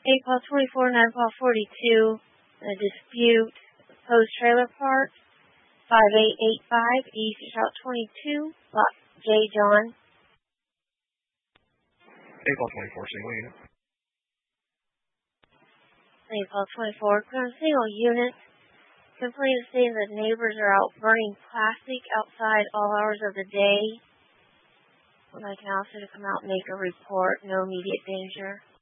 8 Paul 24, 9 Paul 42, a dispute, proposed trailer park, 5885 East Route 22, Lot J. John. 8 Paul 24, single unit. 8 Paul 24, clear single unit. Complaint stating that neighbors are out burning plastic outside all hours of the day. Would like an officer to come out and make a report. No immediate danger.